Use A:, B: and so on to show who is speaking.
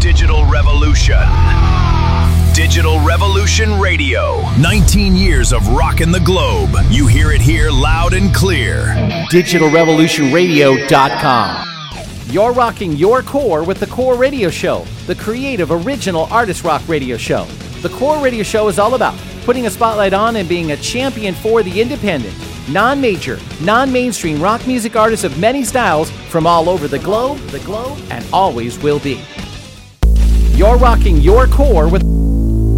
A: digital revolution. Digital Revolution Radio. 19 years of rocking the globe. You hear it here loud and clear.
B: DigitalRevolutionRadio.com. You're rocking your core with The Core Radio Show, the creative, original artist rock radio show. The Core Radio Show is all about putting a spotlight on and being a champion for the independent, non-major, non-mainstream rock music artists of many styles from all over the globe, and always will be. You're rocking your core with